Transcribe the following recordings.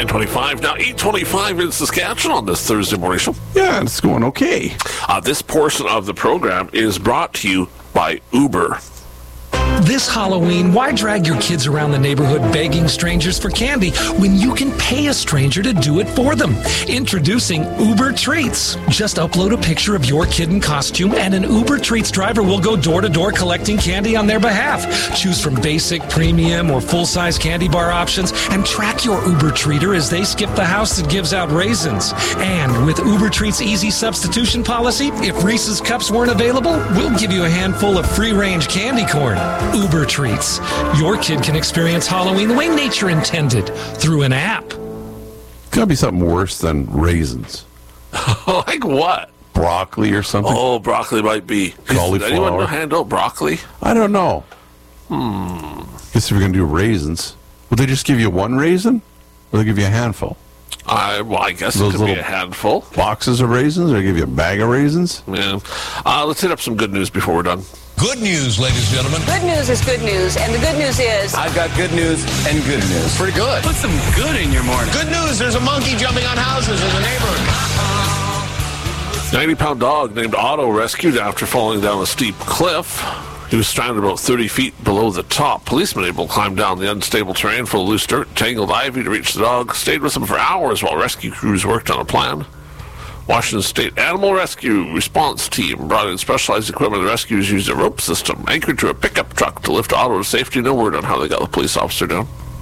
9:25, now 8:25 in Saskatchewan on this Thursday morning show. Yeah, it's going okay. This portion of the program is brought to you by Uber. This Halloween, why drag your kids around the neighborhood begging strangers for candy when you can pay a stranger to do it for them? Introducing Uber Treats. Just upload a picture of your kid in costume and an Uber Treats driver will go door to door collecting candy on their behalf. Choose from basic, premium, or full-size candy bar options and track your Uber Treater as they skip the house that gives out raisins. And with Uber Treats' easy substitution policy, if Reese's Cups weren't available, we'll give you a handful of free-range candy corn. Uber Treats. Your kid can experience Halloween the way nature intended through an app. Gotta be something worse than raisins. Like what? Broccoli or something? Oh, broccoli might be. Cauliflower. Does anyone handle broccoli? I don't know. Guess if you're going to do raisins, would they just give you one raisin? Or they give you a handful? I guess Those it could be little a handful. Boxes of raisins? Or they give you a bag of raisins? Yeah. Let's hit up some good news before we're done. Good news, ladies and gentlemen. Good news is good news, and the good news is... I've got good news and good news. Pretty good. Put some good in your morning. Good news, there's a monkey jumping on houses in the neighborhood. 90-pound dog named Otto rescued after falling down a steep cliff. He was stranded about 30 feet below the top. Policemen able to climb down the unstable terrain full of loose dirt, tangled ivy to reach the dog. Stayed with him for hours while rescue crews worked on a plan. Washington State Animal Rescue Response Team brought in specialized equipment. The rescuers used a rope system anchored to a pickup truck to lift Otto to safety. No word on how they got the police officer down.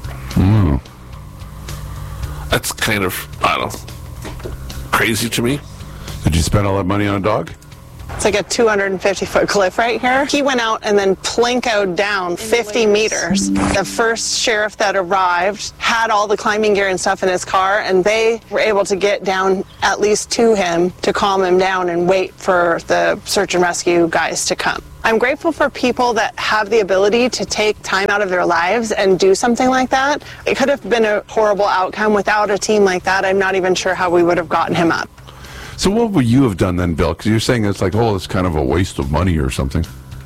That's kind of, I don't know, crazy to me. Did you spend all that money on a dog? It's like a 250-foot cliff right here. He went out and then plinkoed down 50 meters. The first sheriff that arrived had all the climbing gear and stuff in his car, and they were able to get down at least to him to calm him down and wait for the search and rescue guys to come. I'm grateful for people that have the ability to take time out of their lives and do something like that. It could have been a horrible outcome. Without a team like that, I'm not even sure how we would have gotten him up. So what would you have done then, Bill? Because you're saying it's like, oh, it's kind of a waste of money or something.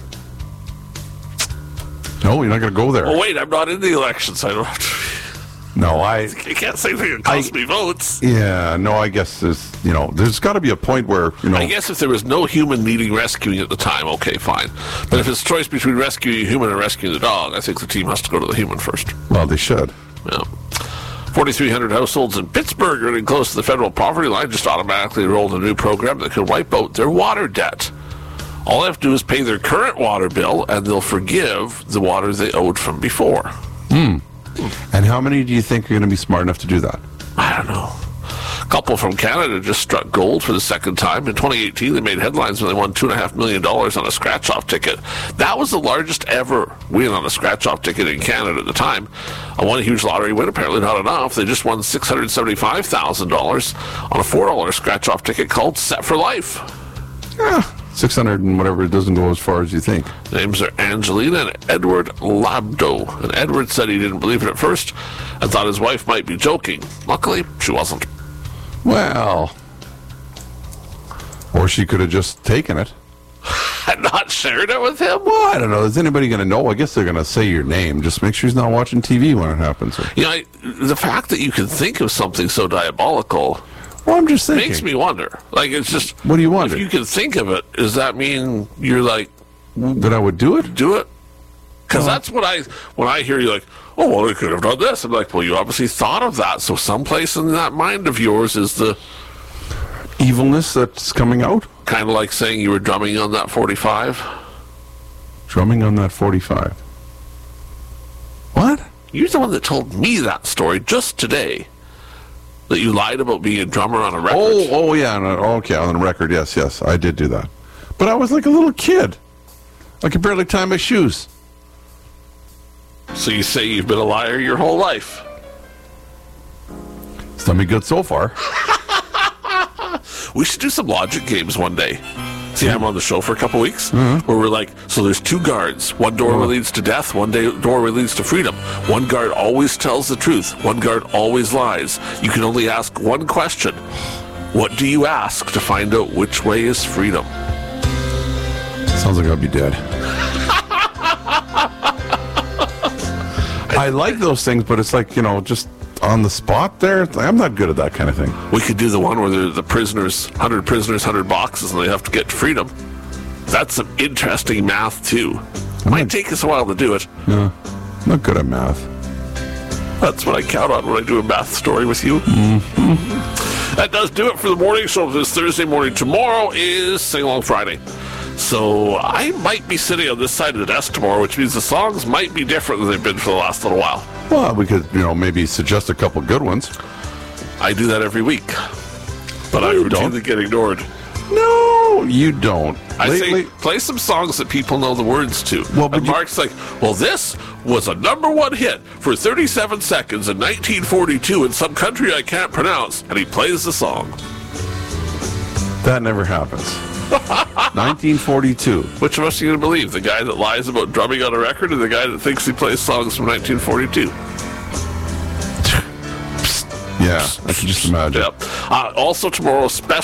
No, you're not going to go there. Well, wait, I'm not in the election, so I don't have to. No, I can't say anything that costs me votes. Yeah, no, I guess there's got to be a point where, I guess if there was no human needing rescuing at the time, okay, fine. But if it's choice between rescuing a human and rescuing the dog, I think the team has to go to the human first. Well, they should. Yeah. 4,300 households in Pittsburgh are getting close to the federal poverty line. Just automatically enrolled in a new program that could wipe out their water debt. All they have to do is pay their current water bill, and they'll forgive the water they owed from before. And how many do you think are going to be smart enough to do that? I don't know. A couple from Canada just struck gold for the second time. In 2018, they made headlines when they won $2.5 million on a scratch-off ticket. That was the largest ever win on a scratch-off ticket in Canada at the time. One huge lottery win, apparently not enough. They just won $675,000 on a $4 scratch-off ticket called Set for Life. Yeah, 600 and whatever, it doesn't go as far as you think. Names are Angelina and Edward Labdo. And Edward said he didn't believe it at first and thought his wife might be joking. Luckily, she wasn't. Well, or she could have just taken it. And not shared it with him? Well, I don't know. Is anybody going to know? I guess they're going to say your name. Just make sure he's not watching TV when it happens. The fact that you can think of something so diabolical... Well, I'm just thinking. Makes me wonder. Like, it's just... What do you wonder? If you can think of it, does that mean you're like... That I would do it? Do it? Because that's what when I hear you like, oh, well, we could have done this. I'm like, well, you obviously thought of that. So someplace in that mind of yours is the... evilness that's coming out? Kind of like saying you were drumming on that 45. Drumming on that 45. What? You're the one that told me that story just today. That you lied about being a drummer on a record. Oh, yeah. Okay, on a record. Yes. I did do that. But I was like a little kid. I could barely tie my shoes. So you say you've been a liar your whole life? It's done me good so far. We should do some logic games one day. See, I'm on the show for a couple weeks, where we're like, so there's two guards. One door leads to death, one door leads to freedom. One guard always tells the truth. One guard always lies. You can only ask one question. What do you ask to find out which way is freedom? Sounds like I'll be dead. I like those things, but it's like, just on the spot there. I'm not good at that kind of thing. We could do the one where the prisoners, 100 prisoners, 100 boxes, and they have to get to freedom. That's some interesting math, too. Might take us a while to do it. Yeah, I'm not good at math. That's what I count on when I do a math story with you. That does do it for the morning show this Thursday morning. Tomorrow is Sing Along Friday. So I might be sitting on this side of the desk tomorrow, which means the songs might be different than they've been for the last little while. Well, we could, maybe suggest a couple good ones. I do that every week. But I routinely get ignored. No, you don't. I say, play some songs that people know the words to. Well, and Mark's like, well, this was a #1 hit for 37 seconds in 1942 in some country I can't pronounce, and he plays the song. That never happens. 1942. Which of us are you going to believe? The guy that lies about drumming on a record or the guy that thinks he plays songs from 1942? Yeah, I can just imagine. Yep. Also tomorrow, special